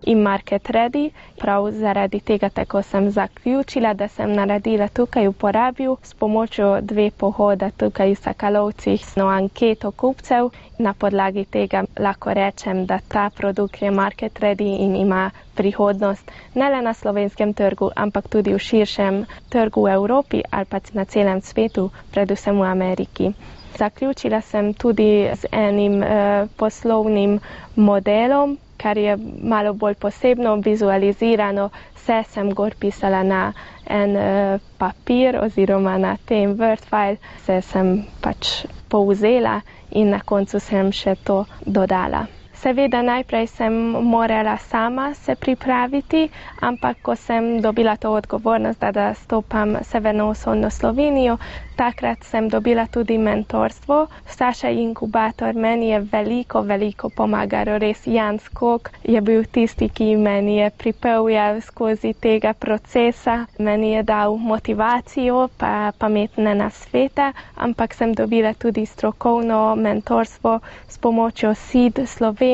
in market ready. Prav zaradi tega tako sem zaključila, da sem naredila tukaj v Porabju s pomočjo 2 pohoda tukaj v Sakalovcih anketo kupcev. Na podlagi tega lahko rečem, da ta produkt je market ready in ima prihodnost ne le na slovenskem trgu, ampak tudi v širšem trgu v Evropi ali pa na celem svetu, predvsem v Ameriki. Zaključila sem tudi z enim poslovnim modelom, kar je malo bolj posebno vizualizirano. Vse sem gor pisala na en papir oziroma na tem Word file. Vse sem pač povzela in na koncu sem še to dodala. Seveda najprej sem morala sama se pripraviti, ampak ko sem dobila to odgovornost, da zastopam severno-vzhodno Slovenijo, takrat sem dobila tudi mentorstvo. Saša Inkubator meni je veliko pomagal, res Jan Skok je bil tisti, ki meni je pripeljal skozi tega procesa, meni je dal motivacijo pa pametne nasvete, ampak sem dobila tudi strokovno mentorstvo s pomočjo SID Slovenije,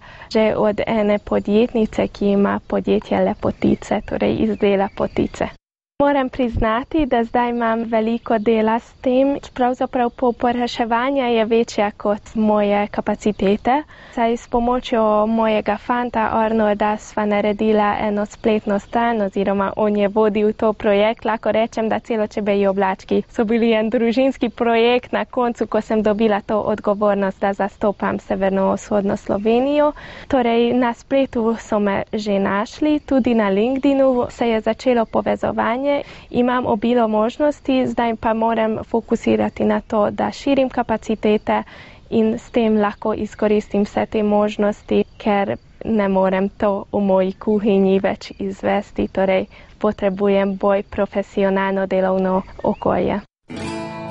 že od ene podjetnice, ki ima podjetje Lepotice, torej izdela potice. Moram priznati, da zdaj imam veliko dela s tem. Pravzaprav povpraševanje je večja kot moje kapacitete. Saj s pomočjo mojega fanta Arnolda sva naredila eno spletno stran, oziroma on je vodil to projekt. Lahko rečem, da Celo čebeji oblački so bili en družinski projekt na koncu, ko sem dobila to odgovornost, da zastopam severno-vzhodno Slovenijo. Torej, na spletu so me že našli, tudi na LinkedInu se je začelo povezovanje. Imam obilo možnosti, zdaj pa moram fokusirati na to, da širim kapacitete in s tem lahko izkoristim vse te možnosti, ker ne morem to v moji kuhinji več izvesti, torej potrebujem bolj profesionalno delovno okolje.